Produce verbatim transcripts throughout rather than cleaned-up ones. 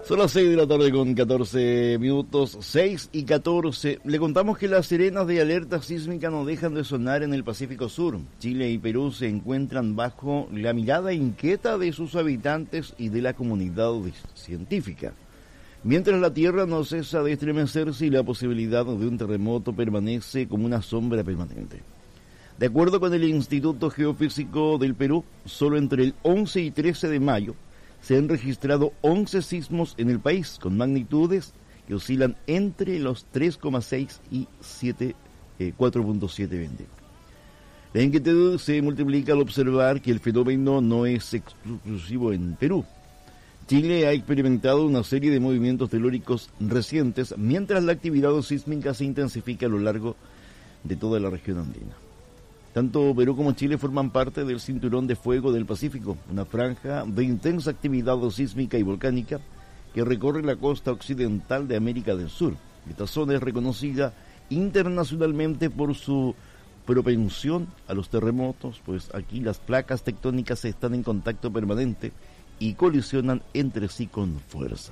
Son las seis de la tarde con catorce minutos, seis y catorce. Le contamos que las sirenas de alerta sísmica no dejan de sonar en el Pacífico Sur. Chile y Perú se encuentran bajo la mirada inquieta de sus habitantes y de la comunidad científica. Mientras la Tierra no cesa de estremecerse y la posibilidad de un terremoto permanece como una sombra permanente. De acuerdo con el Instituto Geofísico del Perú, solo entre el once y trece de mayo se han registrado once sismos en el país con magnitudes que oscilan entre los tres coma seis y cuatro punto siete veinte. La inquietud se multiplica al observar que el fenómeno no es exclusivo en Perú. Chile ha experimentado una serie de movimientos telúricos recientes, mientras la actividad sísmica se intensifica a lo largo de toda la región andina. Tanto Perú como Chile forman parte del Cinturón de Fuego del Pacífico, una franja de intensa actividad sísmica y volcánica que recorre la costa occidental de América del Sur. Esta zona es reconocida internacionalmente por su propensión a los terremotos, pues aquí las placas tectónicas están en contacto permanente y colisionan entre sí con fuerza.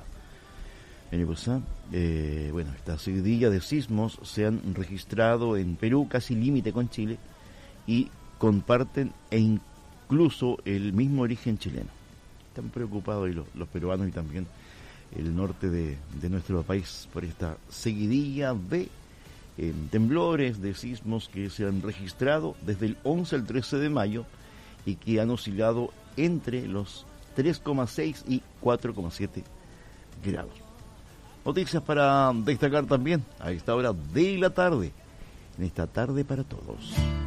Eh, bueno, esta seguidilla de sismos se han registrado en Perú, casi límite con Chile, y comparten e incluso el mismo origen chileno. Están preocupados los, los peruanos y también el norte de, de nuestro país por esta seguidilla de eh, temblores, de sismos que se han registrado desde el once al trece de mayo y que han oscilado entre los tres coma seis y cuatro coma siete grados. Noticias para destacar también a esta hora de la tarde, en esta tarde para todos.